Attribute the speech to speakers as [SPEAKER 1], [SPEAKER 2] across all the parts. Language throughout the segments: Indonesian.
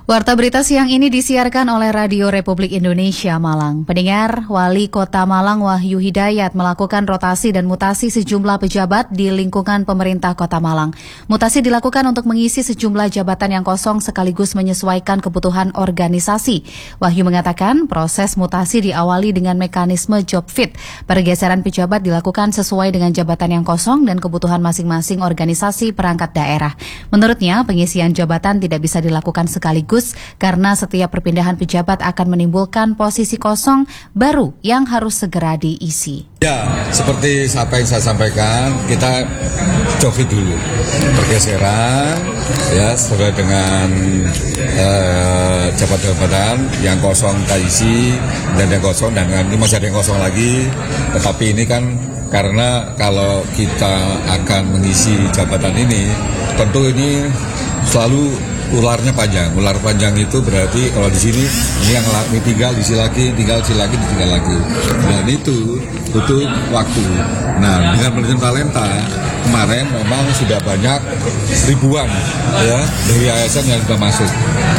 [SPEAKER 1] Warta berita siang ini disiarkan oleh Radio Republik Indonesia Malang. Pendengar, Wali Kota Malang Wahyu Hidayat melakukan rotasi dan mutasi sejumlah pejabat di lingkungan pemerintah Kota Malang. Mutasi dilakukan untuk mengisi sejumlah jabatan yang kosong sekaligus menyesuaikan kebutuhan organisasi. Wahyu mengatakan proses mutasi diawali dengan mekanisme job fit. Pergeseran pejabat dilakukan sesuai dengan jabatan yang kosong dan kebutuhan masing-masing organisasi perangkat daerah. Menurutnya, pengisian jabatan tidak bisa dilakukan sekaligus karena setiap perpindahan pejabat akan menimbulkan posisi kosong baru yang harus segera diisi.
[SPEAKER 2] Ya, seperti apa yang saya sampaikan, kita coba dulu pergeseran ya sesuai dengan jabatan-jabatan yang kosong kita isi dan yang kosong dan ini masih ada yang kosong lagi. Tetapi ini kan karena kalau kita akan mengisi jabatan ini, tentu ini selalu ularnya panjang. Ular panjang itu berarti kalau di sini ini yang tinggal diisi lagi, tinggal lagi. Dan itu butuh waktu. Nah, dengan manajemen talenta kemarin memang sudah banyak ribuan ya dari ASN yang sudah masuk.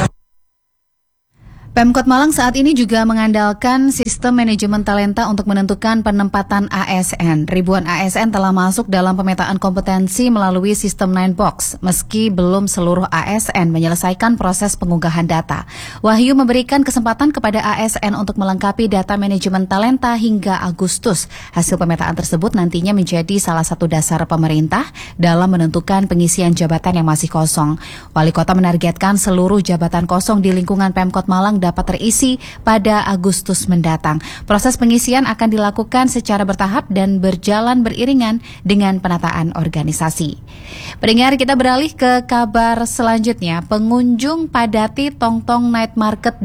[SPEAKER 1] Pemkot Malang saat ini juga mengandalkan sistem manajemen talenta untuk menentukan penempatan ASN. Ribuan ASN telah masuk dalam pemetaan kompetensi melalui sistem 9box, meski belum seluruh ASN menyelesaikan proses pengunggahan data. Wahyu memberikan kesempatan kepada ASN untuk melengkapi data manajemen talenta hingga Agustus. Hasil pemetaan tersebut nantinya menjadi salah satu dasar pemerintah dalam menentukan pengisian jabatan yang masih kosong. Wali Kota menargetkan seluruh jabatan kosong di lingkungan Pemkot Malang dapat terisi pada Agustus mendatang. Proses pengisian akan dilakukan secara bertahap dan berjalan beriringan dengan penataan organisasi. Pendengar, kita beralih ke kabar selanjutnya. Pengunjung padati Tongtong Night Market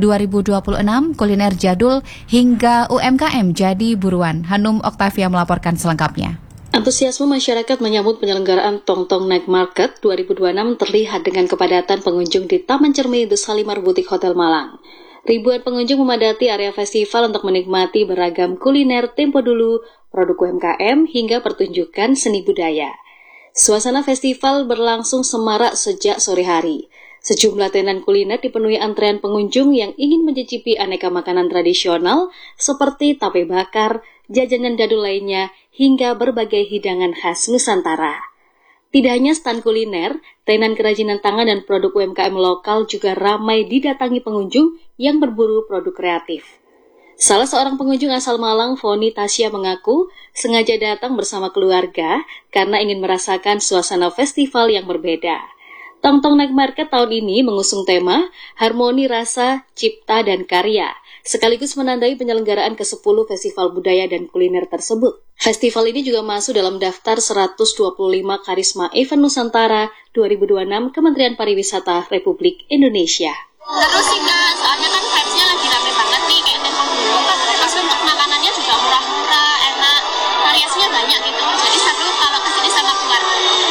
[SPEAKER 1] 2026, kuliner jadul hingga UMKM jadi buruan. Hanum Oktavia melaporkan selengkapnya.
[SPEAKER 3] Antusiasme masyarakat menyambut penyelenggaraan Tongtong Night Market 2026 terlihat dengan kepadatan pengunjung di Taman Cermin The Salimar Butik Hotel Malang. Ribuan pengunjung memadati area festival untuk menikmati beragam kuliner tempo dulu, produk UMKM, hingga pertunjukan seni budaya. Suasana festival berlangsung semarak sejak sore hari. Sejumlah tenan kuliner dipenuhi antrean pengunjung yang ingin mencicipi aneka makanan tradisional seperti tape bakar, jajanan jadul lainnya, hingga berbagai hidangan khas Nusantara. Tidak hanya stand kuliner, tenan kerajinan tangan dan produk UMKM lokal juga ramai didatangi pengunjung yang berburu produk kreatif. Salah seorang pengunjung asal Malang, Foni Tasya, mengaku sengaja datang bersama keluarga karena ingin merasakan suasana festival yang berbeda. Tongtong Night Market tahun ini mengusung tema Harmoni Rasa, Cipta, dan Karya, sekaligus menandai penyelenggaraan ke-10 festival budaya dan kuliner tersebut. Festival ini juga masuk dalam daftar 125 Karisma Event Nusantara 2026 Kementerian Pariwisata Republik Indonesia.
[SPEAKER 4] Terus sih Kak, soalnya kan vibes-nya lagi rame banget nih, kayak tempo dulu. Terus untuk makanannya juga murah-murah, enak, variasinya banyak gitu. Jadi seru kalau kesini sama keluarga.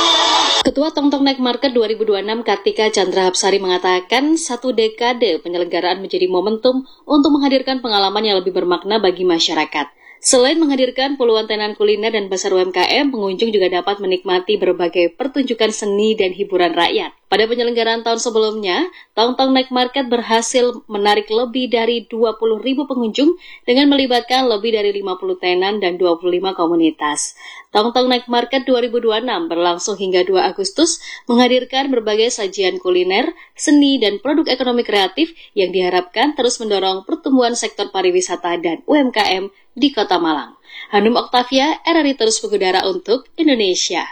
[SPEAKER 3] Ketua Tongtong Night Market 2026 Kartika Chandra Hapsari mengatakan 1 dekade penyelenggaraan menjadi momentum untuk menghadirkan pengalaman yang lebih bermakna bagi masyarakat. Selain menghadirkan puluhan tenan kuliner dan pasar UMKM, pengunjung juga dapat menikmati berbagai pertunjukan seni dan hiburan rakyat. Pada penyelenggaraan tahun sebelumnya, Tongtong Night Market berhasil menarik lebih dari 20.000 pengunjung dengan melibatkan lebih dari 50 tenan dan 25 komunitas. Tongtong Night Market 2026 berlangsung hingga 2 Agustus, menghadirkan berbagai sajian kuliner, seni, dan produk ekonomi kreatif yang diharapkan terus mendorong pertumbuhan sektor pariwisata dan UMKM di Kota Malang. Hanum Oktavia, RRI Terus Mengudara untuk Indonesia.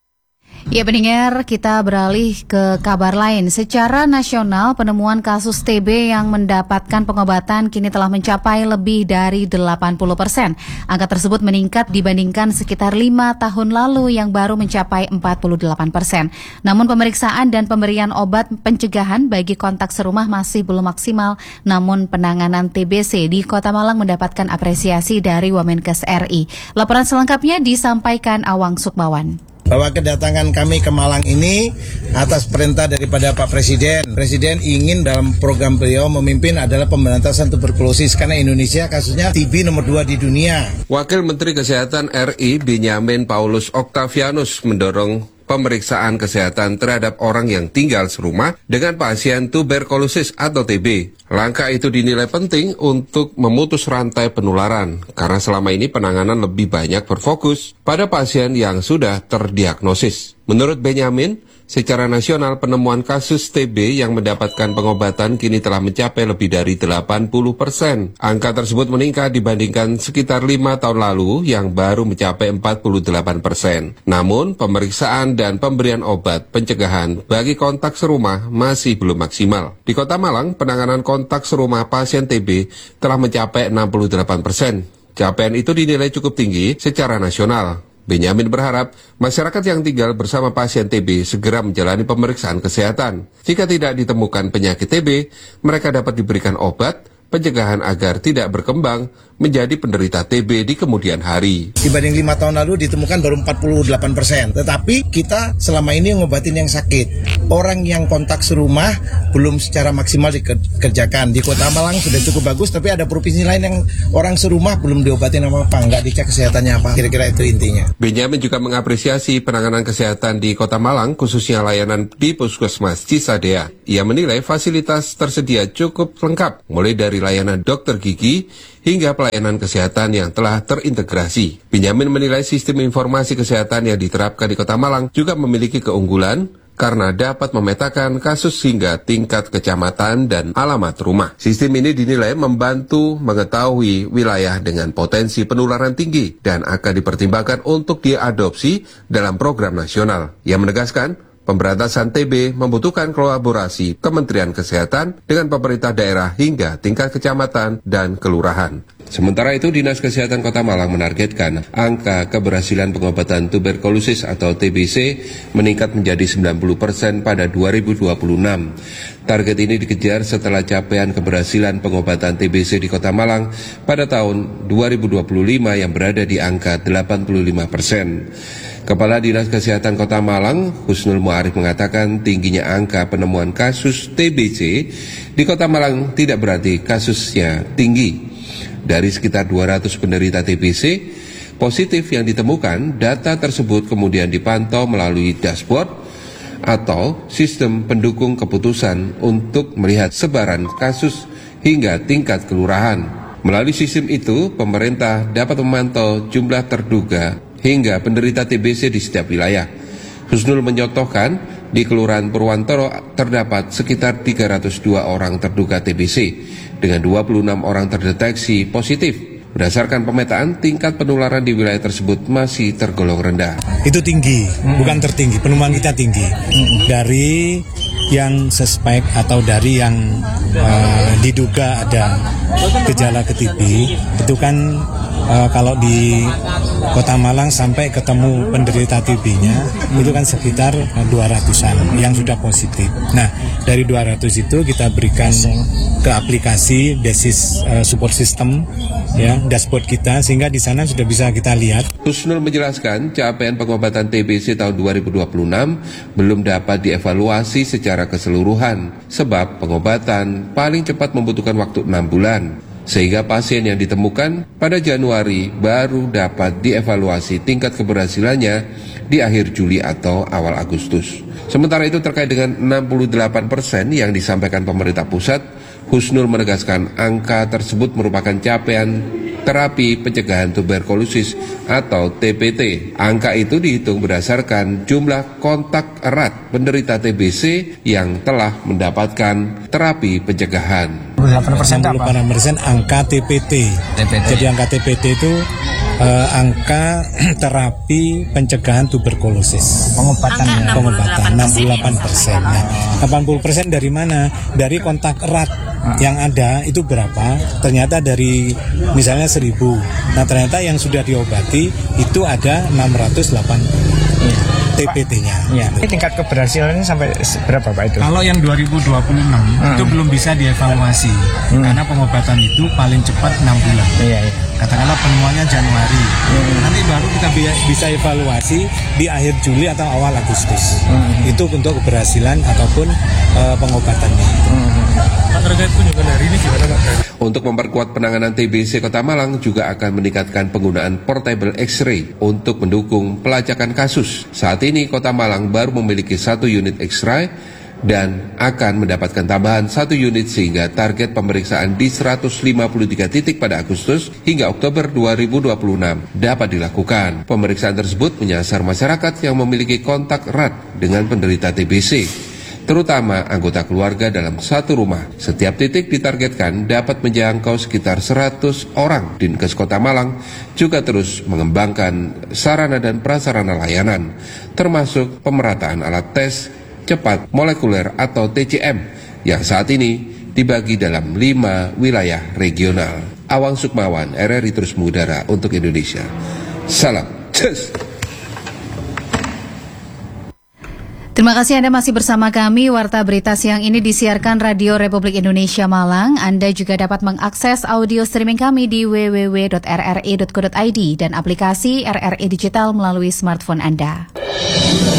[SPEAKER 1] Ya pendengar, kita beralih ke kabar lain. Secara nasional, penemuan kasus TB yang mendapatkan pengobatan kini telah mencapai lebih dari 80%. Angka tersebut meningkat dibandingkan sekitar 5 tahun lalu yang baru mencapai 48%. Namun pemeriksaan dan pemberian obat pencegahan bagi kontak serumah masih belum maksimal. Namun penanganan TBC di Kota Malang mendapatkan apresiasi dari Wamenkes RI. Laporan selengkapnya disampaikan Awang Sukmawan.
[SPEAKER 5] Bahwa kedatangan kami ke Malang ini atas perintah daripada Pak Presiden. Presiden ingin dalam program beliau memimpin adalah pemberantasan tuberkulosis karena Indonesia kasusnya TB nomor 2 di dunia.
[SPEAKER 6] Wakil Menteri Kesehatan RI Benyamin Paulus Octavianus mendorong pemeriksaan kesehatan terhadap orang yang tinggal serumah dengan pasien tuberkulosis atau TB. Langkah itu dinilai penting untuk memutus rantai penularan, karena selama ini penanganan lebih banyak berfokus pada pasien yang sudah terdiagnosis. Menurut Benyamin, secara nasional penemuan kasus TB yang mendapatkan pengobatan kini telah mencapai lebih dari 80%. Angka tersebut meningkat dibandingkan sekitar 5 tahun lalu yang baru mencapai 48%. Namun, pemeriksaan dan pemberian obat pencegahan bagi kontak serumah masih belum maksimal. Di Kota Malang, penanganan kontak serumah pasien TB telah mencapai 68%. Capaian itu dinilai cukup tinggi secara nasional. Benyamin berharap masyarakat yang tinggal bersama pasien TB segera menjalani pemeriksaan kesehatan. Jika tidak ditemukan penyakit TB, mereka dapat diberikan obat pencegahan agar tidak berkembang menjadi penderita TB di kemudian hari.
[SPEAKER 5] Dibanding 5 tahun lalu ditemukan baru 48%. Tetapi kita selama ini ngobatin yang sakit. Orang yang kontak serumah belum secara maksimal dikerjakan. Di Kota Malang sudah cukup bagus, tapi ada provinsi lain yang orang serumah belum diobatin apa-apa, nggak dicek kesehatannya apa. Kira-kira itu intinya.
[SPEAKER 6] Benyamin juga mengapresiasi penanganan kesehatan di Kota Malang, khususnya layanan di Puskesmas Cisadea. Ia menilai fasilitas tersedia cukup lengkap, mulai dari layanan dokter gigi hingga pelayanan kesehatan yang telah terintegrasi. Benyamin menilai sistem informasi kesehatan yang diterapkan di Kota Malang juga memiliki keunggulan karena dapat memetakan kasus hingga tingkat kecamatan dan alamat rumah. Sistem ini dinilai membantu mengetahui wilayah dengan potensi penularan tinggi dan akan dipertimbangkan untuk diadopsi dalam program nasional. Ia menegaskan, pemberantasan TB membutuhkan kolaborasi Kementerian Kesehatan dengan pemerintah daerah hingga tingkat kecamatan dan kelurahan. Sementara itu, Dinas Kesehatan Kota Malang menargetkan angka keberhasilan pengobatan tuberkulosis atau TBC meningkat menjadi 90% pada 2026. Target ini dikejar setelah capaian keberhasilan pengobatan TBC di Kota Malang pada tahun 2025 yang berada di angka 85%. Kepala Dinas Kesehatan Kota Malang, Husnul Muarif mengatakan tingginya angka penemuan kasus TBC di Kota Malang tidak berarti kasusnya tinggi. Dari sekitar 200 penderita TBC positif yang ditemukan, data tersebut kemudian dipantau melalui dashboard atau sistem pendukung keputusan untuk melihat sebaran kasus hingga tingkat kelurahan. Melalui sistem itu, pemerintah dapat memantau jumlah terduga hingga penderita TBC di setiap wilayah. Husnul mencontohkan, di Kelurahan Purwantoro terdapat sekitar 302 orang terduga TBC, dengan 26 orang terdeteksi positif. Berdasarkan pemetaan, tingkat penularan di wilayah tersebut masih tergolong rendah.
[SPEAKER 7] Itu tinggi, bukan tertinggi, penemuan kita tinggi. Dari yang suspek atau dari yang diduga ada gejala ke TB, itu kan kalau di Kota Malang sampai ketemu penderita TB-nya itu kan sekitar 200-an yang sudah positif. Nah, dari 200 itu kita berikan ke aplikasi Disease Support System, ya, dashboard kita, sehingga di sana sudah bisa kita lihat.
[SPEAKER 6] Husnul menjelaskan capaian pengobatan TBC tahun 2026 belum dapat dievaluasi secara keseluruhan sebab pengobatan paling cepat membutuhkan waktu 6 bulan. Sehingga pasien yang ditemukan pada Januari baru dapat dievaluasi tingkat keberhasilannya di akhir Juli atau awal Agustus. Sementara itu terkait dengan 68% yang disampaikan pemerintah pusat, Husnul menegaskan angka tersebut merupakan capaian terapi pencegahan tuberkulosis atau TPT. Angka itu dihitung berdasarkan jumlah kontak erat penderita TBC yang telah mendapatkan terapi pencegahan.
[SPEAKER 7] 68% angka TPT. Jadi angka TPT itu angka terapi pencegahan tuberkulosis. Pengobatan 68%. Nah, 80% dari mana? Dari kontak erat yang ada itu berapa? Ternyata dari misalnya 1.000. Nah, ternyata yang sudah diobati itu ada 680. TPT-nya.
[SPEAKER 8] Ya. Tingkat keberhasilannya sampai berapa Pak itu?
[SPEAKER 7] Kalau yang 2026 itu belum bisa dievaluasi karena pengobatan itu paling cepat 6 bulan.
[SPEAKER 8] Iya.
[SPEAKER 7] Katakanlah penemuannya Januari. Nanti baru kita bisa evaluasi di akhir Juli atau awal Agustus. Itu untuk keberhasilan ataupun pengobatannya.
[SPEAKER 9] Terkait kunjungan hari ini gimana Pak?
[SPEAKER 6] Untuk memperkuat penanganan TBC Kota Malang juga akan meningkatkan penggunaan portable X-ray untuk mendukung pelacakan kasus. Saat ini Kota Malang baru memiliki 1 unit X-ray dan akan mendapatkan tambahan 1 unit sehingga target pemeriksaan di 153 titik pada Agustus hingga Oktober 2026 dapat dilakukan. Pemeriksaan tersebut menyasar masyarakat yang memiliki kontak erat dengan penderita TBC, terutama anggota keluarga dalam satu rumah. Setiap titik ditargetkan dapat menjangkau sekitar 100 orang. Dinkes Kota Malang juga terus mengembangkan sarana dan prasarana layanan, termasuk pemerataan alat tes cepat molekuler atau TCM yang saat ini dibagi dalam 5 wilayah regional. Awang Sukmawan, RRI Terus Mengudara untuk Indonesia. Salam. Cus.
[SPEAKER 1] Terima kasih Anda masih bersama kami. Warta Berita Siang ini disiarkan Radio Republik Indonesia Malang. Anda juga dapat mengakses audio streaming kami di www.rri.co.id dan aplikasi RRI Digital melalui smartphone Anda.